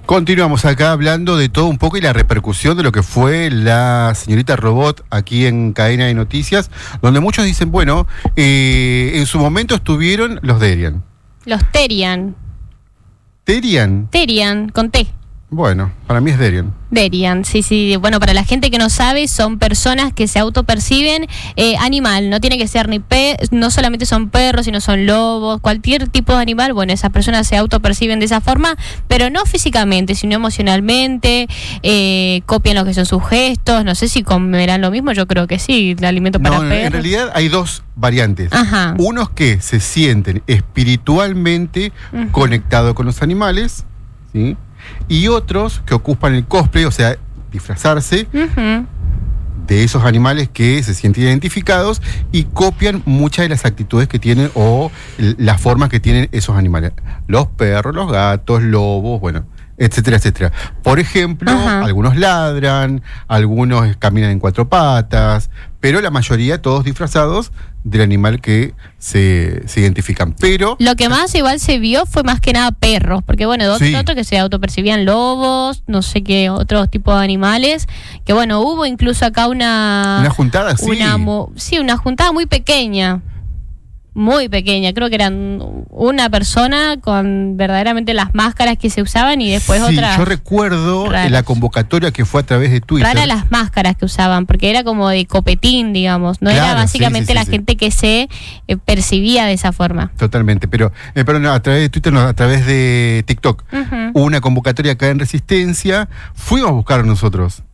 Continuamos acá hablando de todo un poco y la repercusión de lo que fue la señorita Robot aquí en Cadena de Noticias, donde muchos dicen, bueno, en su momento estuvieron los Derian. Los Terian. ¿Terian? Terian, con T. Bueno, para mí es Derian. Derian, sí. Bueno, para la gente que no sabe, son personas que se autoperciben animal. No tiene que ser no solamente son perros, sino son lobos, cualquier tipo de animal. Bueno, esas personas se autoperciben de esa forma, pero no físicamente, sino emocionalmente. Copian lo que son sus gestos. No sé si comerán lo mismo, yo creo que sí, el alimento para perros. En realidad hay dos variantes. Ajá. Unos que se sienten espiritualmente conectados con los animales, ¿sí? Y otros que ocupan el cosplay, o sea, disfrazarse de esos animales que se sienten identificados y copian muchas de las actitudes que tienen o las formas que tienen esos animales. Los perros, los gatos, lobos, bueno, etcétera, etcétera. Por ejemplo, algunos ladran, algunos caminan en cuatro patas, pero la mayoría todos disfrazados del animal que se identifican. Pero lo que más igual se vio fue más que nada perros, porque bueno, otros que se autopercibían lobos, no sé qué otros tipos de animales, que bueno, hubo incluso acá una juntada, una juntada muy pequeña, creo que eran una persona con verdaderamente las máscaras que se usaban y después otras. Yo recuerdo la convocatoria que fue a través de Twitter. Raras las máscaras que usaban, porque era como de copetín, digamos, no era básicamente la gente que se percibía de esa forma. Totalmente, pero a través de Twitter, no, a través de TikTok, hubo una convocatoria acá en Resistencia, fuimos a buscar nosotros.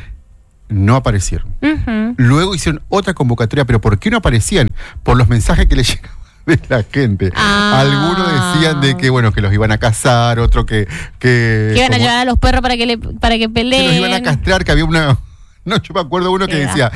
No aparecieron. Luego hicieron otra convocatoria, pero ¿por qué no aparecían? Por los mensajes que le llegaban de la gente. Algunos decían de que bueno, que los iban a cazar, otro que iban a llevar a los perros para que peleen. Que los iban a castrar, que había una. No, yo me acuerdo uno que decía,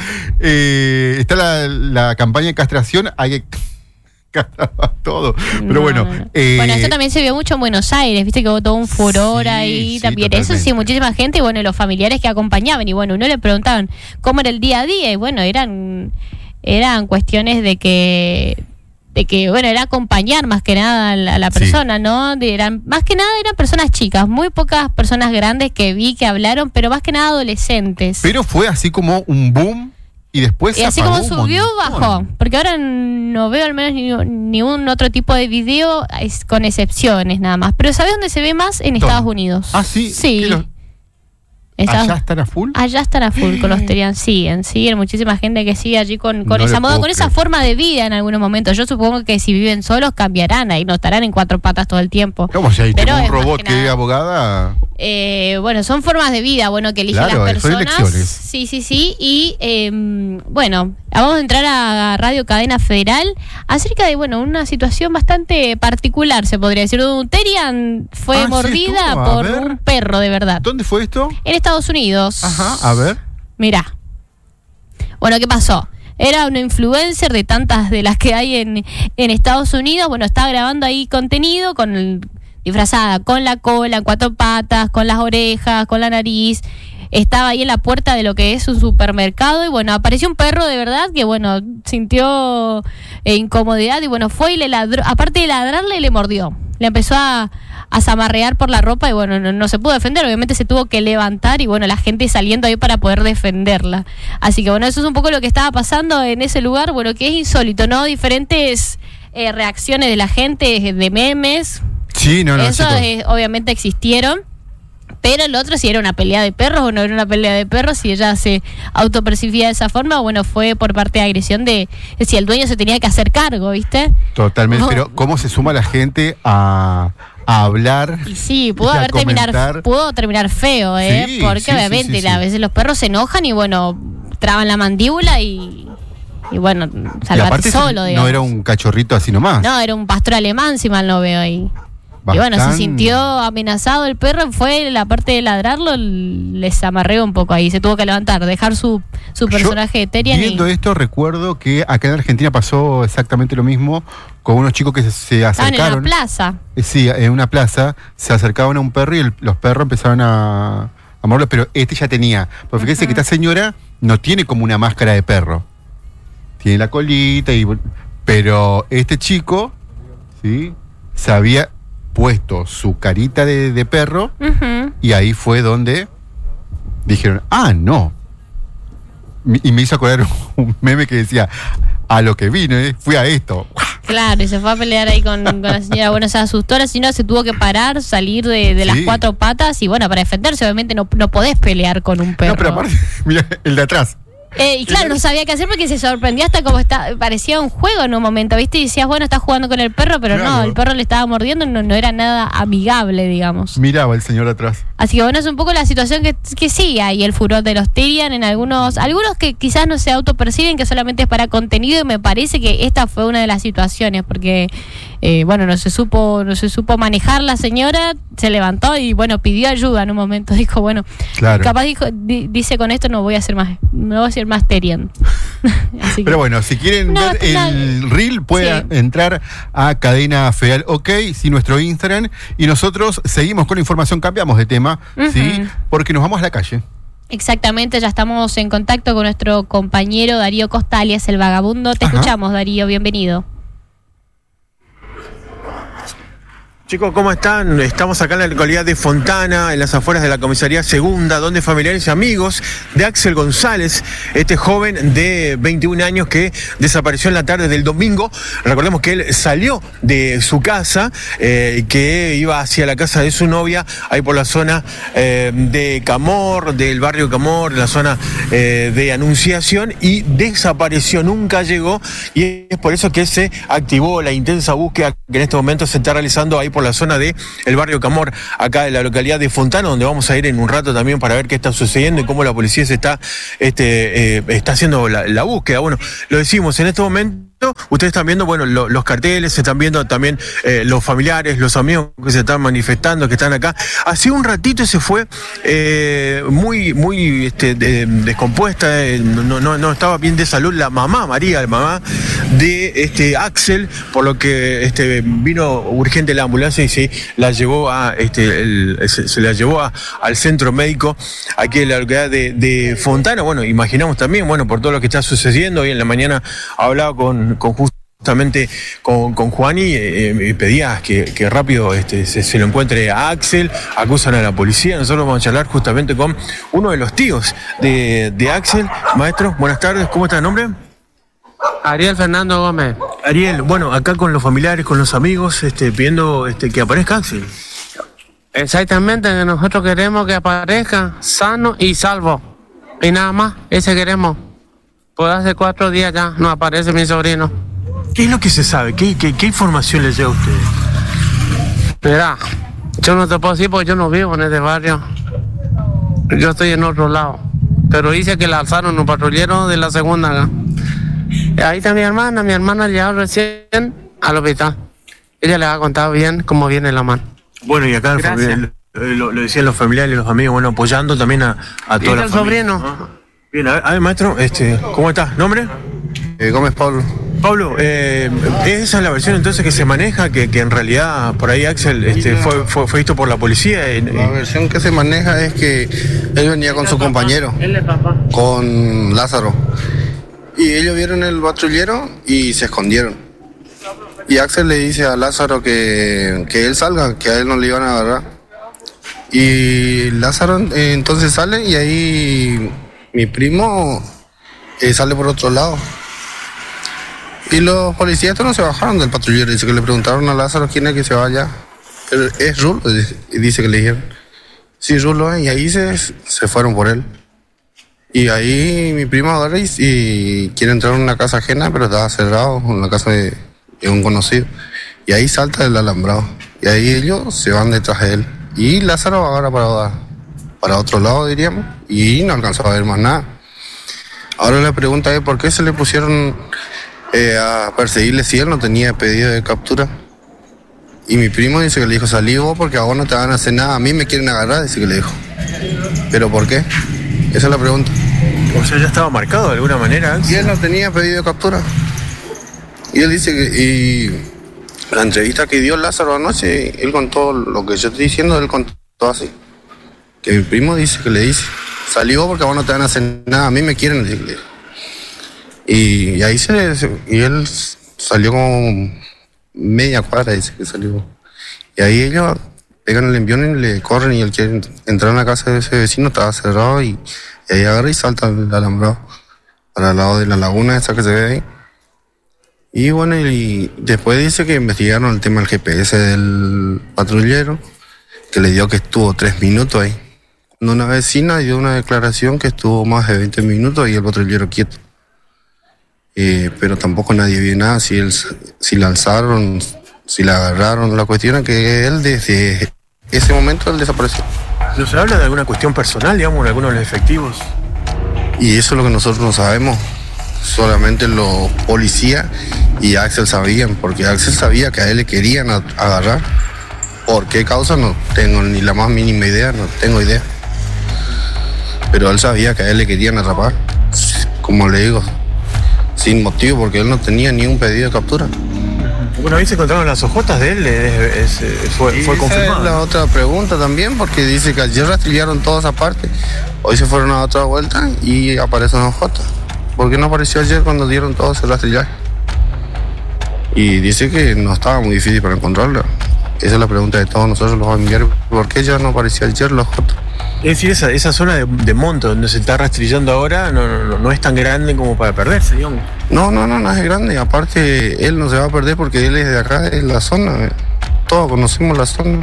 está la campaña de castración, hay que castraba todo. Pero bueno. Bueno, esto también se vio mucho en Buenos Aires, viste que hubo todo un furor ahí también. Totalmente. Eso sí, muchísima gente y bueno, los familiares que acompañaban. Y bueno, uno le preguntaban cómo era el día a día. Y bueno, eran cuestiones de que bueno, era acompañar más que nada a la persona, ¿no? Más que nada eran personas chicas, muy pocas personas grandes que vi que hablaron, pero más que nada adolescentes. Pero fue así como un boom. Y después y así como subió, bajó. Porque ahora no veo al menos ni un otro tipo de video, con excepciones nada más. Pero ¿sabes dónde se ve más? En Estados Unidos. ¿Ah, sí? Sí. ¿Allá están a full? Allá están a full con los Terian, siguen muchísima gente que sigue allí con esa moda, con esa forma de vida en algunos momentos. Yo supongo que si viven solos cambiarán ahí, no estarán en cuatro patas todo el tiempo. ¿Cómo si hay un robot que es abogada? Bueno, son formas de vida, bueno, que eligen las personas. Son elecciones. Sí. Y bueno, vamos a entrar a Radio Cadena Federal acerca de, bueno, una situación bastante particular, se podría decir. Un Terian fue mordida por un perro, de verdad. ¿Dónde fue esto? En Estados Unidos. Ajá, a ver. Mirá. Bueno, ¿qué pasó? Era una influencer de tantas de las que hay en Estados Unidos. Bueno, estaba grabando ahí contenido disfrazada con la cola, en cuatro patas, con las orejas, con la nariz. Estaba ahí en la puerta de lo que es un supermercado y bueno, apareció un perro de verdad que bueno, sintió incomodidad y bueno, fue y le ladró, aparte de ladrarle, le mordió. Le empezó a zamarrear por la ropa y bueno, no se pudo defender, obviamente se tuvo que levantar y bueno, la gente saliendo ahí para poder defenderla. Así que bueno, eso es un poco lo que estaba pasando en ese lugar, bueno, que es insólito, ¿no? Diferentes reacciones de la gente, de memes. Sí, eso obviamente existieron. Pero el otro, si era una pelea de perros o no era una pelea de perros, si ella se autopercibía de esa forma, bueno, fue por parte de agresión si el dueño se tenía que hacer cargo, ¿viste? Totalmente, pero ¿cómo se suma la gente a hablar? Y sí, pudo terminar feo, porque obviamente a veces los perros se enojan y bueno, traban la mandíbula y bueno, salvarte solo, digamos. No era un cachorrito así nomás. No, era un pastor alemán, si mal no veo ahí. Y bueno, se sintió amenazado el perro, fue la parte de ladrarlo, les amarreó un poco ahí, se tuvo que levantar, dejar su personaje de Terian. Viendo esto, recuerdo que acá en Argentina pasó exactamente lo mismo con unos chicos que se acercaron. Estaban en una plaza. Sí, en una plaza, se acercaban a un perro y los perros empezaron a morderlo, pero este ya tenía. Porque fíjense que esta señora no tiene como una máscara de perro. Tiene la colita, pero este chico, ¿sí? Sabía puesto su carita de perro, Ujú. y ahí fue donde dijeron, no. Y me hizo acordar un meme que decía, a lo que vine, fui a esto. Claro, y se fue a pelear ahí con la señora. Bueno, se asustó la señora, se tuvo que parar, salir de las Sí. 4 patas y bueno, para defenderse, obviamente no podés pelear con un perro. No, pero aparte, mira, el de atrás. Y claro, no sabía qué hacer porque se sorprendió hasta como parecía un juego en un momento, ¿viste? Y decías, bueno, estás jugando con el perro, pero no, Claro. el perro le estaba mordiendo, no era nada amigable, digamos. Miraba el señor atrás. Así que bueno, es un poco la situación que sí hay el furor de los Tyrion en algunos que quizás no se autoperciben, que solamente es para contenido, y me parece que esta fue una de las situaciones, porque bueno, no se supo manejar la señora, se levantó y bueno, pidió ayuda en un momento, dijo, bueno, Claro. capaz dice con esto no voy a ser más Tyrion. Así que- Pero bueno, si quieren No, ver el reel, pueden Sí. entrar a Cadena Federal OK, sí, nuestro Instagram, y nosotros seguimos con la información, cambiamos de tema, ¿sí? Ujú. Porque nos vamos a la calle. Exactamente, ya estamos en contacto con nuestro compañero Darío Costa, alias El Vagabundo. Te Ajá. escuchamos, Darío, bienvenido. Chicos, ¿cómo están? Estamos acá en la localidad de Fontana, en las afueras de la comisaría segunda, donde familiares y amigos de Axel González, este joven de 21 años que desapareció en la tarde del domingo. Recordemos que él salió de su casa, que iba hacia la casa de su novia, ahí por la zona de Camor, del barrio Camor, la zona de Anunciación, y desapareció, nunca llegó, y es por eso que se activó la intensa búsqueda que en este momento se está realizando ahí por la zona de el barrio Camor, acá en la localidad de Fontana, donde vamos a ir en un rato también para ver qué está sucediendo y cómo la policía se está haciendo la búsqueda. Bueno, lo decimos, en este momento ustedes están viendo, bueno, los carteles, se están viendo también los familiares, los amigos que se están manifestando, que están acá. Hace un ratito se fue muy descompuesta, no estaba bien de salud la mamá, María, la mamá de Axel, por lo que vino urgente la ambulancia y se la llevó se la llevó al centro médico aquí en la localidad de Fontana. Bueno, imaginamos también, bueno, por todo lo que está sucediendo. Hoy en la mañana hablaba justamente con Juan y pedía que rápido se lo encuentre a Axel. Acusan a la policía. Nosotros vamos a charlar justamente con uno de los tíos de Axel. Maestro, buenas tardes, ¿cómo está el nombre? Ariel Fernando Gómez. Ariel, bueno, acá con los familiares, con los amigos, pidiendo que aparezca Axel. Exactamente, que nosotros queremos que aparezca sano y salvo. Y nada más, ese queremos. Por hace 4 días ya no aparece mi sobrino. ¿Qué es lo que se sabe? ¿Qué información les llega a ustedes? Mira, yo no te puedo decir porque yo no vivo en este barrio. Yo estoy en otro lado. Pero dice que la alzaron un patrullero de la segunda acá. Y ahí está mi hermana llegó recién al hospital. Ella le ha contado bien cómo viene la mano. Bueno, y acá Gracias. lo decían los familiares y los amigos, bueno, apoyando también a ¿Y toda la el familia. sobrino? Ah. Bien, a ver, maestro, ¿cómo estás? ¿Nombre? Gómez Pablo. Pablo, esa es la versión entonces que se maneja, que en realidad por ahí Axel fue visto por la policía. La versión que se maneja es que él venía con su compañero, Él es papá. con Lázaro. Y ellos vieron el patrullero y se escondieron. Y Axel le dice a Lázaro que él salga, que a él no le iban a agarrar. Y Lázaro entonces sale y ahí mi primo sale por otro lado. Y los policías no se bajaron del patrullero. Dice que le preguntaron a Lázaro quién es que se vaya. Es Rulo, dice que le dijeron. Sí, Rulo, y ahí se fueron por él. Y ahí mi primo agarra y quiere entrar en una casa ajena, pero estaba cerrado, en una casa de un conocido. Y ahí salta el alambrado. Y ahí ellos se van detrás de él. Y Lázaro agarra para otro lado, diríamos, y no alcanzó a ver más nada. Ahora la pregunta es, ¿por qué se le pusieron a perseguirle si él no tenía pedido de captura? Y mi primo dice que le dijo, salí vos porque a vos no te van a hacer nada, a mí me quieren agarrar, dice que le dijo. ¿Pero por qué? Esa es la pregunta. O sea, ya estaba marcado de alguna manera, Y Axel. él no tenía pedido de captura. Y él dice que, y la entrevista que dio Lázaro anoche, él contó lo que yo estoy diciendo, él contó así. Que mi primo dice que le dice, salí vos porque a vos no te van a hacer nada, a mí me quieren, dice que le dijo. Y ahí y él salió como media cuadra, dice que salió. Y ahí ellos pegan el envión y le corren y él quiere entrar en la casa de ese vecino, estaba cerrado y ahí agarra y salta el alambrado para el lado de la laguna esa que se ve ahí. Y bueno, y después dice que investigaron el tema del GPS del patrullero, que le dio que estuvo 3 minutos ahí. Una vecina dio una declaración que estuvo más de 20 minutos y el patrullero quieto. Pero tampoco nadie vio nada, si la alzaron, si la agarraron. La cuestión es que él desde ese momento él desapareció. ¿No se habla de alguna cuestión personal, digamos, en algunos de los efectivos? Y eso es lo que nosotros no sabemos. Solamente los policías y Axel sabían, porque Axel sabía que a él le querían agarrar. ¿Por qué causa? No tengo ni la más mínima idea, no tengo idea. Pero él sabía que a él le querían atrapar, como le digo, sin motivo, porque él no tenía ni un pedido de captura. Una vez se encontraron las hojotas de él, fue confirmado. Esa es la otra pregunta también, porque dice que ayer rastrillaron toda esa parte, hoy se fueron a otra vuelta y aparecen hojotas. ¿Por qué no apareció ayer cuando dieron todo ese rastrillaje? Y dice que no estaba muy difícil para encontrarla. Esa es la pregunta de todos nosotros los familiares, ¿por qué ya no apareció ayer la hojota? Es decir, esa zona de monte donde se está rastrillando ahora no es tan grande como para perderse, digamos. No es grande. Aparte, él no se va a perder porque él es de acá, es la zona. Todos conocemos la zona.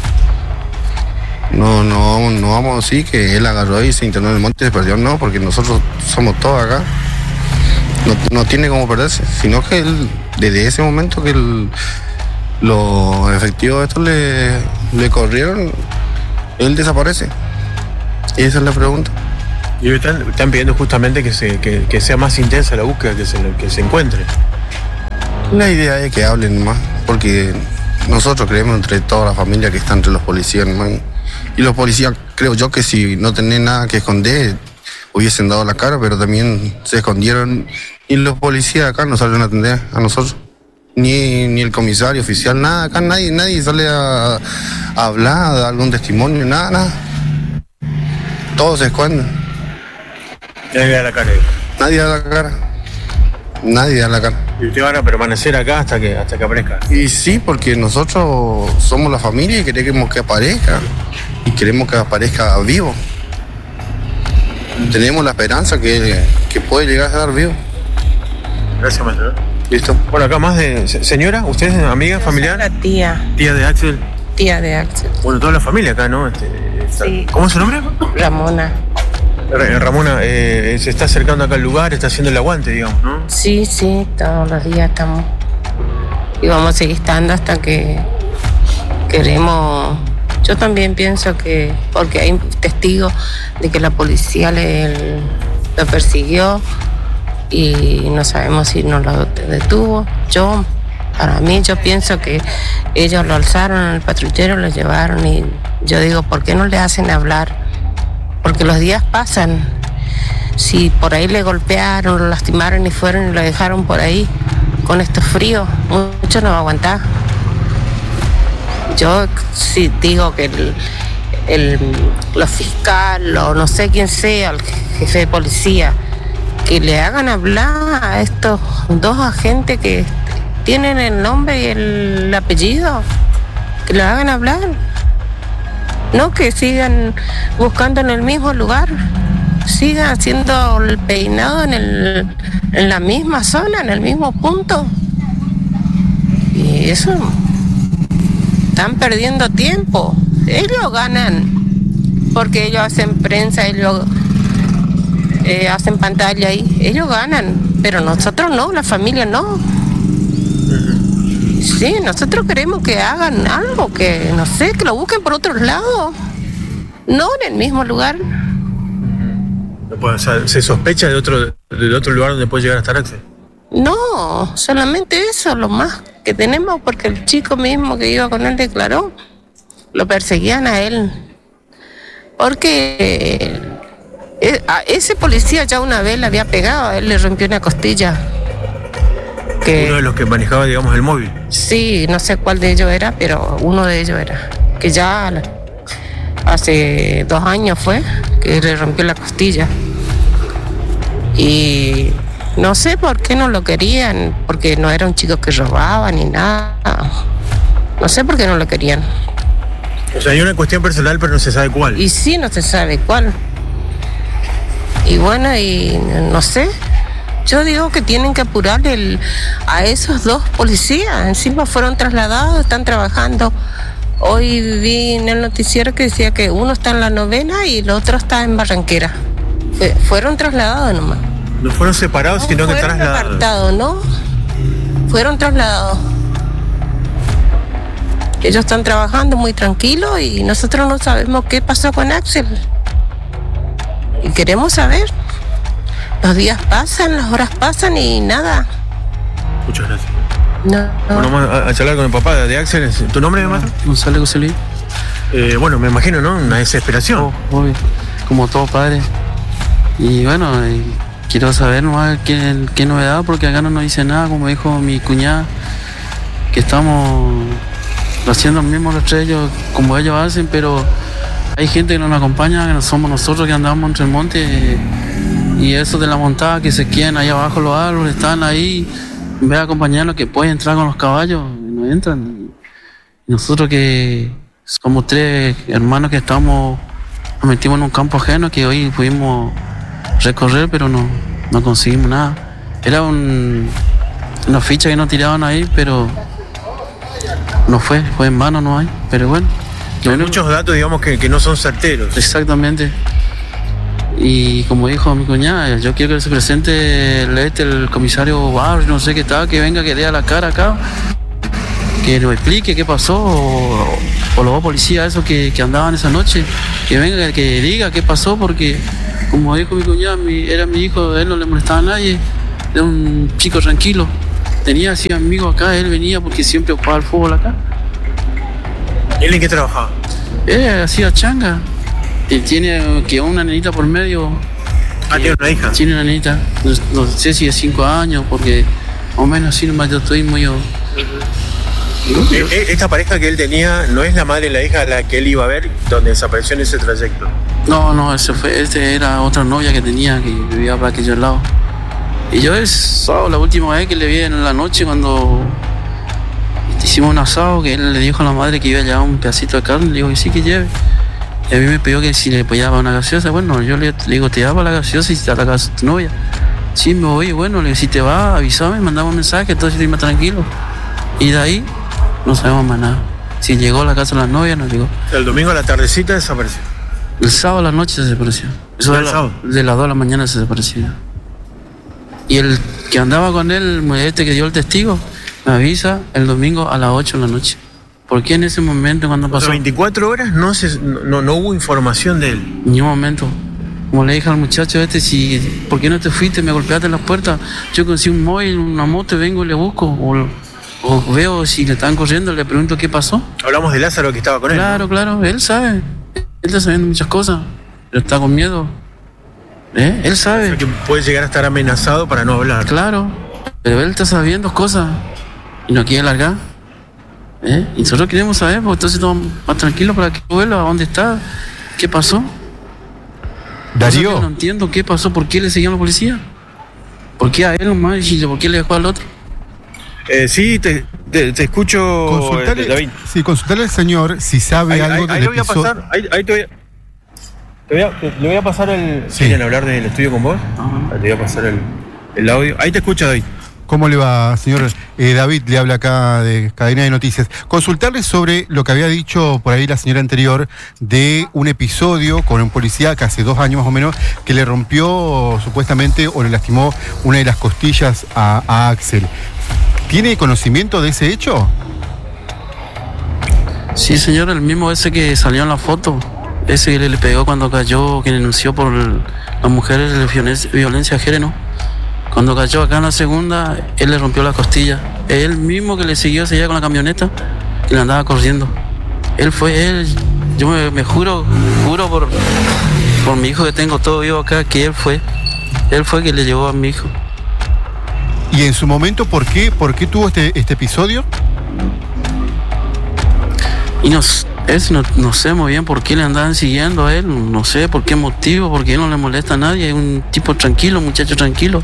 No vamos a decir que él agarró y se internó en el monte y se perdió, no, porque nosotros somos todos acá. No tiene cómo perderse, sino que él, desde ese momento que los efectivos estos le corrieron, él desaparece. Y esa es la pregunta. Y están pidiendo justamente que sea más intensa la búsqueda, que se encuentre. La idea es que hablen más, porque nosotros creemos entre toda la familia que está entre los policías, ¿no? Y los policías, creo yo, que si no tenían nada que esconder, hubiesen dado la cara, pero también se escondieron. Y los policías acá no salen a atender a nosotros. Ni el comisario oficial, nada, acá nadie sale a hablar, a dar algún testimonio, nada. Todos se esconden. Nadie da la cara. Nadie da la cara. Y ustedes van a permanecer acá hasta que aparezca. Y sí, porque nosotros somos la familia y queremos que aparezca. Y queremos que aparezca vivo. Tenemos la esperanza que puede llegar a estar vivo. Gracias, maestro. Listo. Bueno, acá más de... Señora, ¿usted es amiga, familiar? La tía. ¿Tía de Axel? Tía de Axel. Bueno, toda la familia acá, ¿no? Sí. ¿Cómo es su nombre? Ramona. Ramona, se está acercando acá al lugar, está haciendo el aguante, digamos, ¿no? Sí, todos los días estamos. Y vamos a seguir estando hasta que queremos. Yo también pienso que, porque hay testigos de que la policía lo persiguió y no sabemos si nos lo detuvo. Para mí, yo pienso que ellos lo alzaron al patrullero, lo llevaron y yo digo, ¿por qué no le hacen hablar? Porque los días pasan. Si por ahí le golpearon, lo lastimaron y fueron y lo dejaron por ahí con estos fríos, mucho no va a aguantar. Yo sí digo que los fiscales o no sé quién sea, el jefe de policía, que le hagan hablar a estos dos agentes que tienen el nombre y el apellido, que le hagan hablar. No que sigan buscando en el mismo lugar, sigan haciendo el peinado en la misma zona, en el mismo punto. Y eso, están perdiendo tiempo. Ellos ganan, porque ellos hacen prensa, ellos hacen pantalla ahí, ellos ganan, pero nosotros no, la familia no. Sí, nosotros queremos que hagan algo, que no sé, que lo busquen por otros lados, no en el mismo lugar. O sea, ¿se sospecha de otro lugar donde puede llegar a estar Axel? No, solamente eso, lo más que tenemos, porque el chico mismo que iba con él declaró, lo perseguían a él. Porque a ese policía ya una vez le había pegado, a él le rompió una costilla. Uno de los que manejaba, digamos, el móvil. Sí, no sé cuál de ellos era, pero uno de ellos era. Que ya hace 2 años fue que le rompió la costilla. Y no sé por qué no lo querían, porque no era un chico que robaba ni nada. No sé por qué no lo querían. O sea, hay una cuestión personal, pero no se sabe cuál. Y sí, no se sabe cuál. Y bueno, y no sé. Yo digo que tienen que apurar a esos dos policías. Encima fueron trasladados, están trabajando. Hoy vi en el noticiero que decía que uno está en la 9ª y el otro está en Barranquera. Fueron trasladados nomás. No fueron separados, No sino que fueron trasladados. apartados, ¿no? Fueron trasladados. Ellos están trabajando muy tranquilos y nosotros no sabemos qué pasó con Axel. Y queremos saber. Los días pasan, las horas pasan y nada. Muchas gracias. No. Bueno, vamos a charlar con el papá de Axel. ¿Tu nombre, además? González Goselí. Bueno, me imagino, ¿no? Una desesperación. Obvio, como todo padre. Y bueno, quiero saber nomás qué novedad, porque acá no nos dice nada, como dijo mi cuñada, que estamos haciendo lo mismo los tres, como ellos hacen, pero hay gente que no nos acompaña, que no somos nosotros que andamos entre el monte, y eso de la montada, que se quedan ahí abajo los árboles, están ahí, en vez de acompañarlos, que pueden entrar con los caballos, y no entran. Y nosotros que somos 3 hermanos que nos metimos en un campo ajeno, que hoy pudimos recorrer, pero no conseguimos nada. Era una ficha que nos tiraban ahí, pero no fue en vano, no hay. Pero bueno. Hay muchos datos, digamos, que no son certeros. Exactamente. Y como dijo mi cuñada, yo quiero que se presente el comisario Barrio, no sé qué tal, que venga, que dé a la cara acá, que nos explique qué pasó, o los dos policías esos que andaban esa noche, que venga, que diga qué pasó, porque como dijo mi cuñada, era mi hijo, él no le molestaba a nadie, era un chico tranquilo, tenía así amigos acá, él venía porque siempre jugaba al fútbol acá. ¿Él en qué trabajaba? Él hacía changa, y tiene que una nenita por medio. ¿Tiene una hija? Tiene una nenita, no sé si de 5 años, porque más o menos así nomás yo estoy muy... Esta pareja que él tenía no es la madre de la hija a la que él iba a ver, donde desapareció en ese trayecto. No, este era otra novia que tenía, que vivía para aquellos lados. Y yo el sábado, la última vez que le vi en la noche, cuando hicimos un asado, que él le dijo a la madre que iba a llevar un pedacito de carne, le digo que sí, que lleve. Y a mí me pidió que si le apoyaba una gaseosa. Bueno, yo le digo, te lleva la gaseosa y te a la casa de tu novia. Sí, me voy, bueno, le digo, si te va, avísame, mandame un mensaje, entonces estoy más tranquilo. Y de ahí no sabemos más nada. Si llegó a la casa de la novia, nos digo. El domingo a la tardecita desapareció. El sábado a la noche se desapareció. Eso ¿El sábado? De las 2 de la mañana se desapareció. Y el que andaba con él, que dio el testigo, me avisa el domingo a las 8 de la noche. ¿Por qué en ese momento, cuando pasó? 24 horas no hubo información de él. Ni un momento. Como le dije al muchacho ¿por qué no te fuiste? Me golpeaste en las puertas. Yo consigo un móvil, una moto, vengo y le busco. O veo si le están corriendo, le pregunto qué pasó. Hablamos de Lázaro que estaba con él. Claro, él sabe. Él está sabiendo muchas cosas, pero está con miedo. Él sabe. O sea, que puede llegar a estar amenazado para no hablar. Claro, pero él está sabiendo cosas y no quiere largar. Y nosotros queremos saber, porque entonces estamos más tranquilos para que vuelva a dónde está, qué pasó. Darío. No entiendo qué pasó, por qué le seguían los policías. ¿Por qué a él nomás y por qué le dejó al otro? Sí, te escucho, David. Sí, consultarle al señor si sabe algo del episodio. Le voy a pasar el... Sí. ¿Quieren hablar del estudio con vos? Ajá. Le voy a pasar el audio. Ahí te escucho, David. ¿Cómo le va, señor? David le habla acá de Cadena de Noticias. Consultarle sobre lo que había dicho por ahí la señora anterior de un episodio con un policía que hace 2 años más o menos, que le rompió supuestamente o le lastimó una de las costillas a Axel. ¿Tiene conocimiento de ese hecho? Sí, señor, el mismo ese que salió en la foto. Ese que le pegó cuando cayó, que denunció por las mujeres de violencia de género. Cuando cayó acá en la segunda, él le rompió la costilla. Él mismo que le siguió seguía con la camioneta y le andaba corriendo. Yo me juro por mi hijo que tengo todo vivo acá, que él fue que le llevó a mi hijo. ¿Y en su momento por qué tuvo este episodio? Y no sé muy bien por qué le andaban siguiendo a él, no sé por qué motivo, porque él no le molesta a nadie, es un tipo tranquilo, un muchacho tranquilo.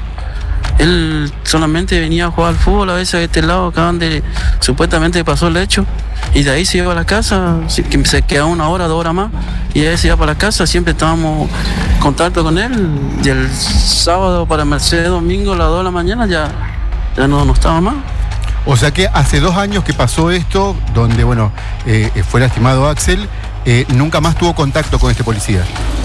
Él solamente venía a jugar al fútbol a veces a este lado, acá donde supuestamente pasó el hecho, y de ahí se iba a la casa, que se quedaba 1 hora, 2 horas más, y ahí se iba para la casa, siempre estábamos en contacto con él, y el sábado para Mercedes, domingo a las 2 de la mañana ya no estaba más. O sea que hace 2 años que pasó esto, donde, bueno, fue lastimado Axel, nunca más tuvo contacto con este policía.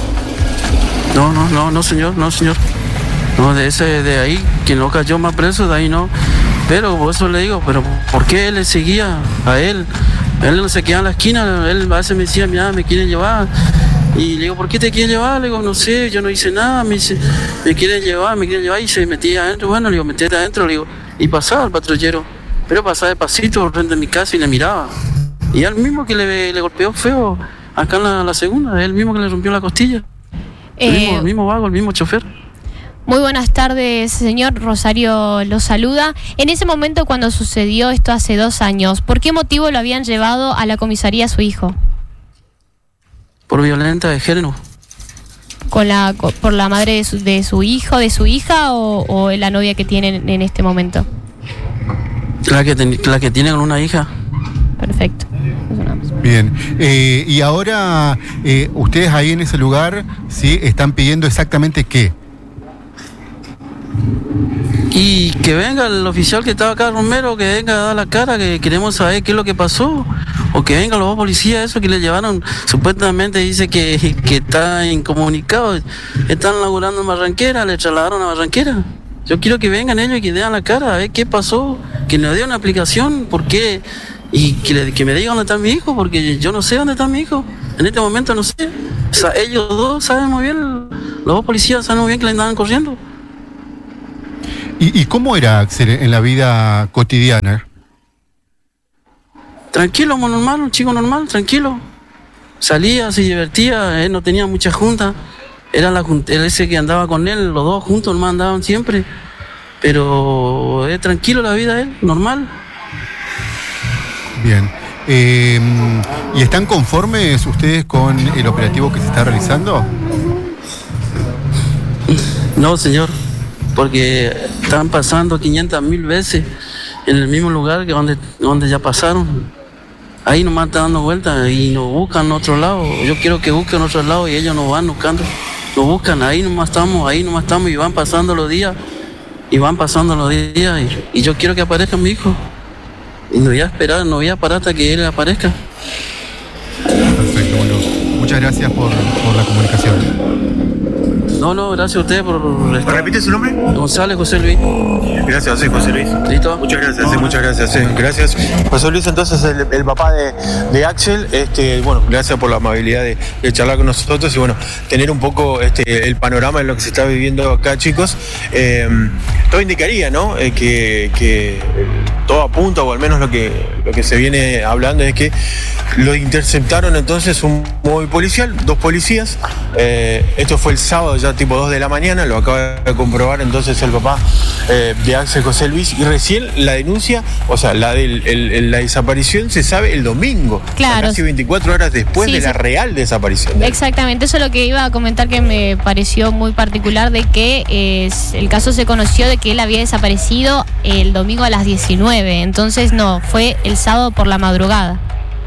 No, señor. No, de ahí, quien no cayó más preso, de ahí no. Pero por eso le digo, pero ¿por qué él le seguía a él? Él no se quedaba en la esquina, él a veces me decía, mira, me quieren llevar. Y le digo, ¿por qué te quieren llevar? Le digo, no sé, yo no hice nada. Me dice, me quieren llevar, y se metía adentro. Bueno, le digo, metete adentro, le digo, y pasaba el patrullero. Pero pasaba despacito frente a mi casa y le miraba. Y él mismo que le golpeó feo acá en la segunda, él mismo que le rompió la costilla. El mismo vago, el mismo chofer. Muy buenas tardes, señor. Rosario lo saluda. En ese momento, cuando sucedió esto hace 2 años, ¿por qué motivo lo habían llevado a la comisaría a su hijo? Por violencia de género. ¿Por la madre de su hijo, de su hija o la novia que tienen en este momento? La que tiene con una hija. Perfecto. Bien. Y ahora, ustedes ahí en ese lugar, ¿sí? Están pidiendo exactamente qué. Y que venga el oficial que estaba acá, Romero, que venga a dar la cara, que queremos saber qué es lo que pasó. O que vengan los 2 policías, esos que le llevaron, supuestamente dice que está incomunicado, están laburando en Barranquera, le trasladaron a Barranquera. Yo quiero que vengan ellos y que den la cara, a ver qué pasó, que nos den una explicación, por qué, y que me digan dónde está mi hijo, porque yo no sé dónde está mi hijo. En este momento no sé. O sea, ellos 2 saben muy bien, los 2 policías saben muy bien que le andaban corriendo. ¿Y cómo era Axel en la vida cotidiana? Tranquilo, normal, un chico normal, tranquilo. Salía, se divertía, él no tenía muchas juntas. Era ese que andaba con él, los 2 juntos, nomás andaban siempre. Pero es tranquilo la vida de él, normal. Bien. ¿Y están conformes ustedes con el operativo que se está realizando? No, señor, porque están pasando 500.000 veces en el mismo lugar que donde ya pasaron. Ahí nomás están dando vueltas y nos buscan en otro lado. Yo quiero que busquen en otro lado y ellos nos van buscando. Nos buscan, ahí nomás estamos y van pasando los días. Y yo quiero que aparezca mi hijo. Y no voy a esperar, no voy a parar hasta que él aparezca. Perfecto, bueno, muchas gracias por la comunicación. No, gracias a usted por... ¿Repite su nombre? González José Luis. Gracias, sí, José Luis. ¿Listo? Muchas gracias, sí. Gracias. José Luis, entonces, el papá de Axel, bueno, gracias por la amabilidad de charlar con nosotros y, bueno, tener un poco el panorama de lo que se está viviendo acá, chicos. Todo indicaría, ¿no? Que todo apunta, o al menos lo que se viene hablando es que lo interceptaron entonces un móvil policial, 2 policías. Esto fue el sábado, ya tipo 2 de la mañana, lo acaba de comprobar entonces el papá de Axel José Luis, y recién la denuncia, o sea, la desaparición se sabe el domingo, claro, o sea, casi 24 horas después de la real desaparición. Exactamente, eso es lo que iba a comentar, que me pareció muy particular, de que el caso se conoció de que él había desaparecido el domingo a las 19, entonces no, fue el sábado por la madrugada.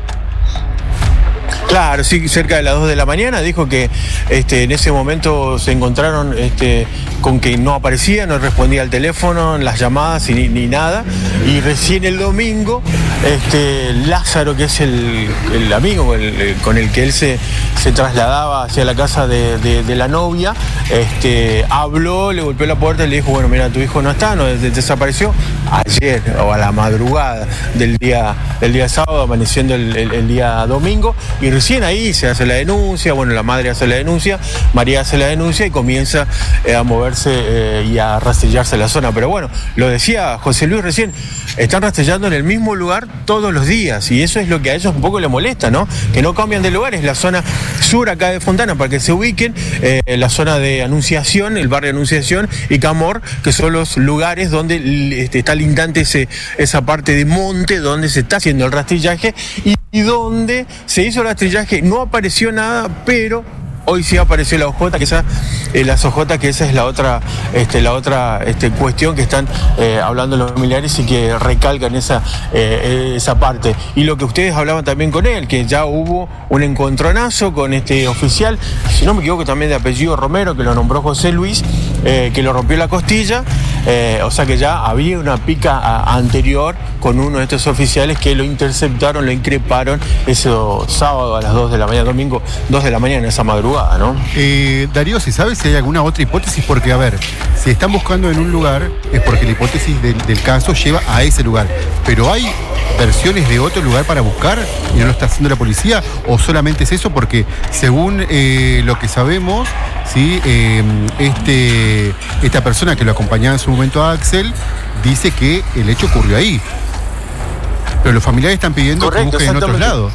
Claro, sí, cerca de las 2 de la mañana. Dijo que en ese momento se encontraron con que no aparecía, no respondía al teléfono, las llamadas ni nada. Y recién el domingo, Lázaro, que es el amigo con el que él se trasladaba hacia la casa de la novia, habló, le golpeó la puerta y le dijo, bueno, mira, tu hijo no está, desapareció ayer o a la madrugada del día sábado, amaneciendo el día domingo. Y recién ahí se hace la denuncia, bueno, la madre hace la denuncia, María hace la denuncia y comienza a moverse y a rastrillarse la zona. Pero bueno, lo decía José Luis recién, están rastrillando en el mismo lugar todos los días, y eso es lo que a ellos un poco les molesta, ¿no? Que no cambian de lugar. Es la zona sur acá de Fontana, para que se ubiquen, la zona de Anunciación, el barrio Anunciación y Camor, que son los lugares donde está lindante esa parte de monte donde se está haciendo el rastrillaje y donde se hizo el rastrillaje. No apareció nada, pero Hoy sí apareció la OJ, que esa es la otra cuestión que están hablando los familiares y que recalcan esa parte. Y lo que ustedes hablaban también con él, que ya hubo un encontronazo con este oficial, si no me equivoco también de apellido Romero, que lo nombró José Luis, que lo rompió la costilla, o sea que ya había una pica anterior con uno de estos oficiales que lo interceptaron, lo increparon ese sábado a las 2 de la mañana, domingo 2 de la mañana, esa madrugada, ¿no? Darío, si sabes si hay alguna otra hipótesis, porque a ver, si están buscando en un lugar es porque la hipótesis del caso lleva a ese lugar, pero hay versiones de otro lugar para buscar y no lo está haciendo la policía, o solamente es eso, porque según lo que sabemos, ¿sí? Esta persona que lo acompañaba en su momento a Axel dice que el hecho ocurrió ahí, pero los familiares están pidiendo que busquen en otros lados.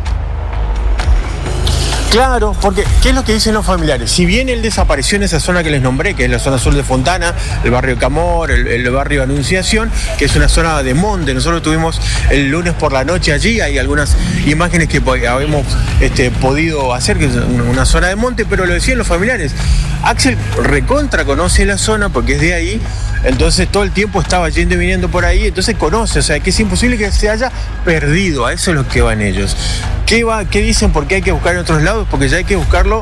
Claro, porque ¿qué es lo que dicen los familiares? Si bien él desapareció en esa zona que les nombré, que es la zona sur de Fontana, el barrio Camor, el barrio Anunciación, que es una zona de monte, nosotros estuvimos el lunes por la noche allí, hay algunas imágenes que habíamos podido hacer, que es una zona de monte, pero lo decían los familiares, Axel recontra conoce la zona porque es de ahí, entonces todo el tiempo estaba yendo y viniendo por ahí, entonces conoce, o sea que es imposible que se haya perdido, a eso es lo que van ellos. ¿Qué dicen? ¿Por qué hay que buscar en otros lados? Porque ya hay que buscarlo,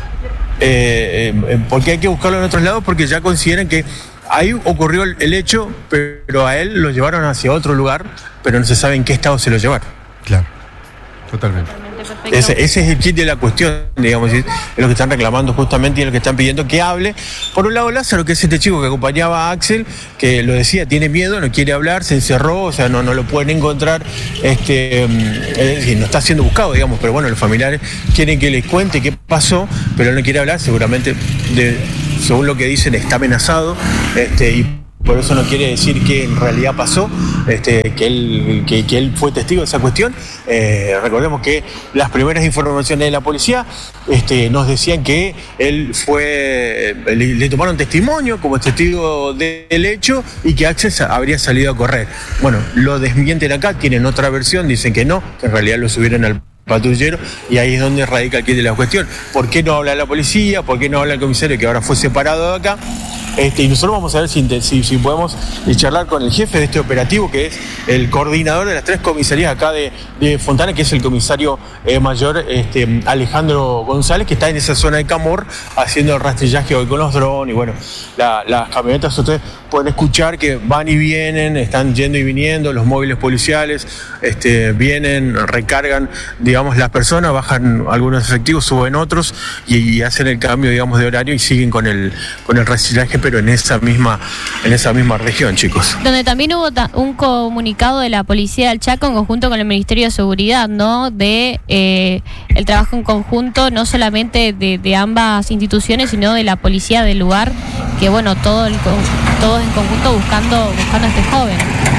en otros lados porque ya consideran que ahí ocurrió el hecho, pero a él lo llevaron hacia otro lugar, pero no se sabe en qué estado se lo llevaron. Claro, totalmente. Ese es el kit de la cuestión, digamos, es lo que están reclamando justamente y es lo que están pidiendo que hable. Por un lado Lázaro, que es este chico que acompañaba a Axel, que lo decía, tiene miedo, no quiere hablar, se encerró, o sea, no lo pueden encontrar, es decir, no está siendo buscado, digamos, pero bueno, los familiares quieren que les cuente qué pasó, pero él no quiere hablar, seguramente, según lo que dicen, está amenazado, y por eso no quiere decir que en realidad pasó, que él fue testigo de esa cuestión. Recordemos que las primeras informaciones de la policía nos decían que él le tomaron testimonio como testigo del hecho y que Axel habría salido a correr. Bueno, lo desmienten acá, tienen otra versión, dicen que no, que en realidad lo subieron al patrullero, y ahí es donde radica el quid de la cuestión. ¿Por qué no habla la policía? ¿Por qué no habla el comisario que ahora fue separado de acá? Y nosotros vamos a ver si podemos charlar con el jefe de este operativo, que es el coordinador de las 3 comisarías acá de Fontana, que es el comisario mayor Alejandro González, que está en esa zona de Camor haciendo el rastrillaje hoy con los drones. Y bueno, las camionetas ustedes pueden escuchar que van y vienen, están yendo y viniendo, los móviles policiales vienen, recargan, digamos, las personas, bajan algunos efectivos, suben otros y hacen el cambio, digamos, de horario y siguen con el rastrillaje, pero en esa misma región, chicos. Donde también hubo un comunicado de la Policía del Chaco en conjunto con el Ministerio de Seguridad, ¿no? De el trabajo en conjunto, no solamente de ambas instituciones, sino de la policía del lugar, que bueno, todos en conjunto buscando a este joven.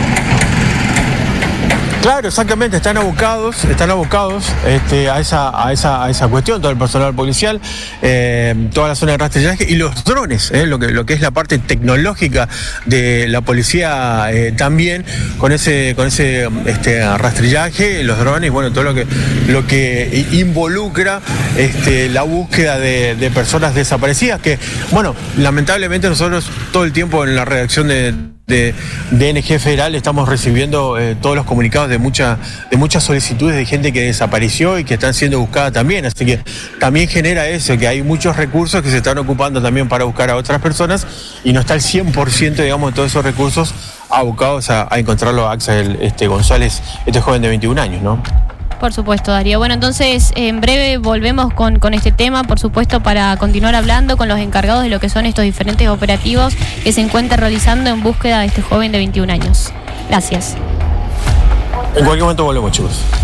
Claro, exactamente, están abocados a esa cuestión, todo el personal policial, toda la zona de rastrillaje y los drones, lo que es la parte tecnológica de la policía también, con ese rastrillaje, los drones, bueno, todo lo que involucra la búsqueda de personas desaparecidas, que, bueno, lamentablemente nosotros todo el tiempo en la redacción de DNG Federal estamos recibiendo todos los comunicados de muchas solicitudes de gente que desapareció y que están siendo buscada también, así que también genera eso, que hay muchos recursos que se están ocupando también para buscar a otras personas y no está el 100%, digamos, de todos esos recursos abocados a encontrarlo a Axel González, este joven de 21 años, ¿no? Por supuesto, Darío. Bueno, entonces en breve volvemos con este tema, por supuesto, para continuar hablando con los encargados de lo que son estos diferentes operativos que se encuentran realizando en búsqueda de este joven de 21 años. Gracias. En cualquier momento volvemos, chicos.